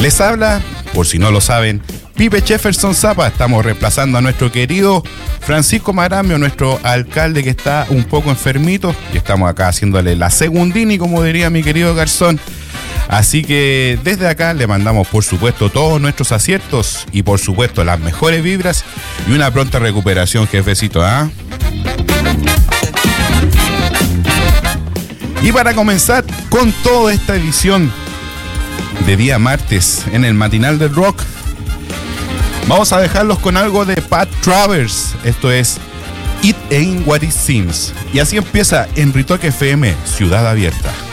Les habla, por si no lo saben, Pipe Jefferson Zapa. Estamos reemplazando a nuestro querido Francisco Maramio, nuestro alcalde que está un poco enfermito, y estamos acá haciéndole la segundini, como diría mi querido Garzón. Así que desde acá le mandamos, por supuesto, todos nuestros aciertos y, por supuesto, las mejores vibras y una pronta recuperación, jefecito, ¿ah? Y para comenzar con toda esta edición de día martes en el Matinal del Rock, vamos a dejarlos con algo de Pat Travers. Esto es It Ain't What It Seems. Y así empieza en Ritoque FM, Ciudad Abierta.